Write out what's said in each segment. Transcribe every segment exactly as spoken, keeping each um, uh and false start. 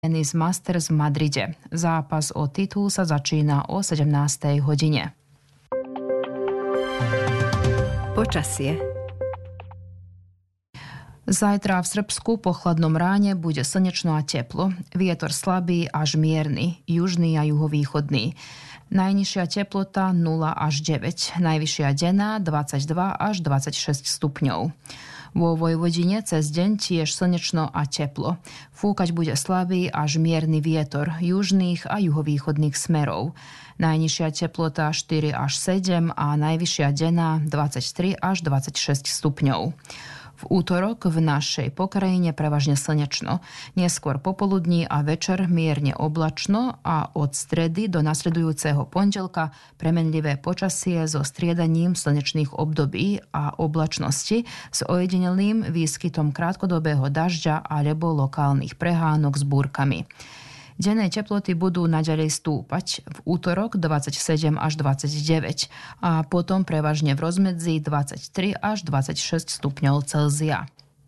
Tenis Masters v Madride. Zápas o titul sa začína o sedemnástej hodine. Počasie. Zajtra v Srbsku po chladnom ráne bude slnečno a teplo. Vietor slabý až mierny, južný a juhovýchodný. Najnižšia teplota nula až deväť, najvyššia denná dvadsaťdva až dvadsaťšesť stupňov. Vo Vojvodine cez deň tiež slnečno a teplo. Fúkať bude slabý až mierny vietor južných a juhovýchodných smerov. Najnižšia teplota štyri až sedem a najvyššia denná dvadsaťtri až dvadsaťšesť stupňov. V útorok v našej pokrajine prevažne slnečno, neskôr popoludní a večer mierne oblačno a od stredy do nasledujúceho pondelka premenlivé počasie so striedaním slnečných období a oblačnosti s ojedinelým výskytom krátkodobého dažďa alebo lokálnych prehánok s búrkami. Denné teploty budú naďalej stúpať, v útorok dvadsaťsedem až dvadsaťdeväť a potom prevažne v rozmedzi dvadsaťtri až dvadsaťšesť stupňov Celzia.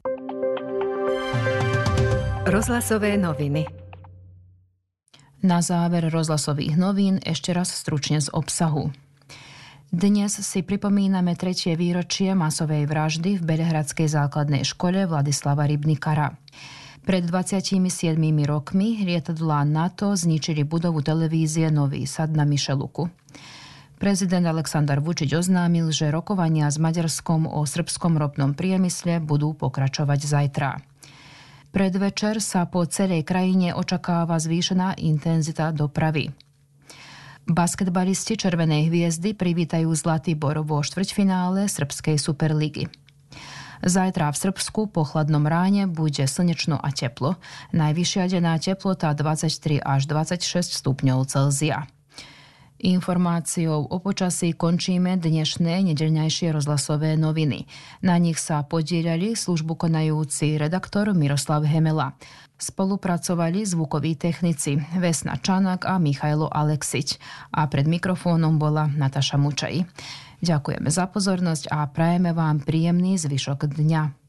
Rozhlasové noviny. Na záver rozhlasových novín ešte raz stručne z obsahu. Dnes si pripomíname tretie výročie masovej vraždy v Belehradskej základnej škole Vladislava Rybnikara. Pred dvadsiatimi siedmimi rokmi lietadlá NATO zničili budovu televízie Nový Sad na Mišeluku. Prezident Aleksandar Vučić oznámil, že rokovania s Maďarskom o srbskom ropnom priemysle budú pokračovať zajtra. Predvečer sa po celej krajine očakáva zvýšená intenzita dopravy. Basketbalisti Červenej hviezdy privítajú Zlatý Bor vo štvrťfinále srbskej superligy. Zajtra v Srbsku po chladnom ráne bude slnečno a teplo. Najvyššia denná teplota dvadsaťtri až dvadsaťšesť stupňov Celzia. Informáciou o počasí končíme dnešné nedeľnejšie rozhlasové noviny. Na nich sa podieľali službu konajúci redaktor Miroslav Hemela. Spolupracovali zvukoví technici Vesna Čanak a Michailo Aleksić. A pred mikrofónom bola Nataša Mučaj. Ďakujeme za pozornosť a prajeme vám príjemný zvyšok dňa.